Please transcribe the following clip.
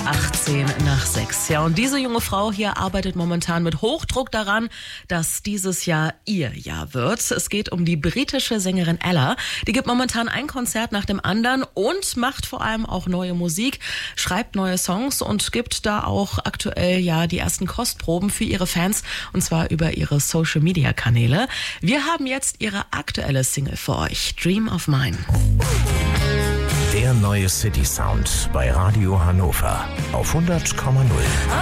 18:06. Ja, und diese junge Frau hier arbeitet momentan mit Hochdruck daran, dass dieses Jahr ihr Jahr wird. Es geht um die britische Sängerin Ella. Die gibt momentan ein Konzert nach dem anderen und macht vor allem auch neue Musik, schreibt neue Songs und gibt da auch aktuell ja die ersten Kostproben für ihre Fans, und zwar über ihre Social-Media-Kanäle. Wir haben jetzt ihre aktuelle Single für euch, Dream of Mine. Der neue City Sound bei Radio Hannover auf 100,0.